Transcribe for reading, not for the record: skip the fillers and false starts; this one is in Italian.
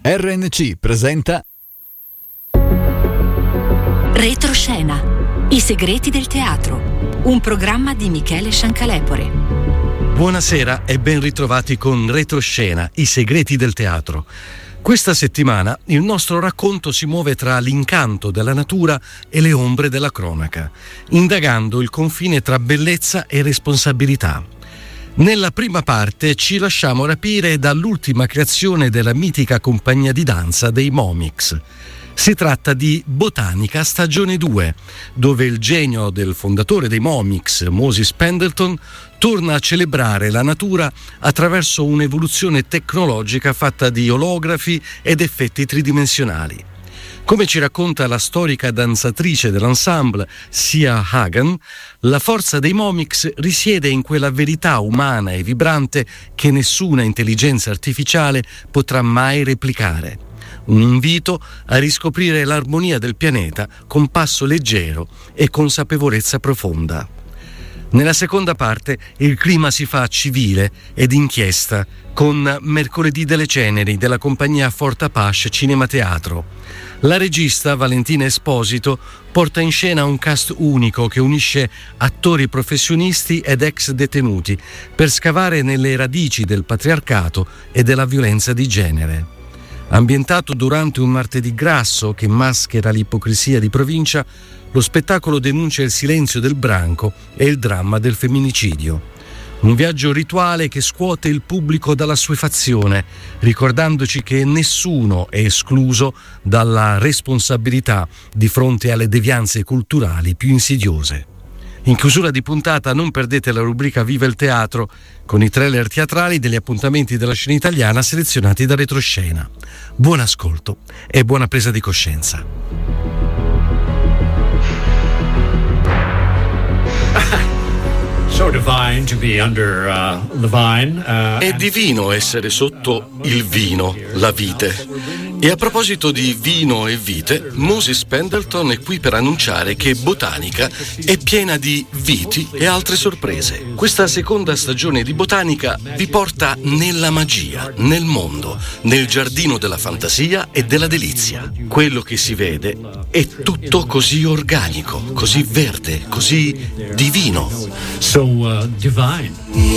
RNC presenta Retroscena, i segreti del teatro, un programma di Michele Sciancalepore. Buonasera e ben ritrovati con Retroscena, i segreti del teatro. Questa settimana il nostro racconto si muove tra l'incanto della natura e le ombre della cronaca, indagando il confine tra bellezza e responsabilità. Nella prima parte ci lasciamo rapire dall'ultima creazione della mitica compagnia di danza dei Momix. Si tratta di Botanica stagione 2, dove il genio del fondatore dei Momix, Moses Pendleton, torna a celebrare la natura attraverso un'evoluzione tecnologica fatta di olografi ed effetti tridimensionali. Come ci racconta la storica danzatrice dell'ensemble, Sia Hagen, la forza dei Momix risiede in quella verità umana e vibrante che nessuna intelligenza artificiale potrà mai replicare. Un invito a riscoprire l'armonia del pianeta con passo leggero e consapevolezza profonda. Nella seconda parte il clima si fa civile ed inchiesta con Mercoledì delle Ceneri della compagnia Fort Apache Cinema Teatro. La regista Valentina Esposito porta in scena un cast unico che unisce attori professionisti ed ex detenuti per scavare nelle radici del patriarcato e della violenza di genere. Ambientato durante un martedì grasso che maschera l'ipocrisia di provincia, lo spettacolo denuncia il silenzio del branco e il dramma del femminicidio. Un viaggio rituale che scuote il pubblico dalla assuefazione, ricordandoci che nessuno è escluso dalla responsabilità di fronte alle devianze culturali più insidiose. In chiusura di puntata non perdete la rubrica Viva il Teatro con i trailer teatrali degli appuntamenti della scena italiana selezionati da Retroscena. Buon ascolto e buona presa di coscienza. So divine to be under the vine. È divino essere sotto il vino, la vite. E a proposito di vino e vite, Moses Pendleton è qui per annunciare che Botanica è piena di viti e altre sorprese. Questa seconda stagione di Botanica vi porta nella magia, nel mondo, nel giardino della fantasia e della delizia. Quello che si vede è tutto così organico, così verde, così divino. So divine.